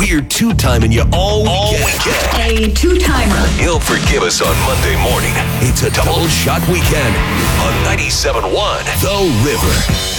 We're two-timing you all weekend. A two-timer. He'll forgive us on Monday morning. It's a double shot weekend on 97.1 The River.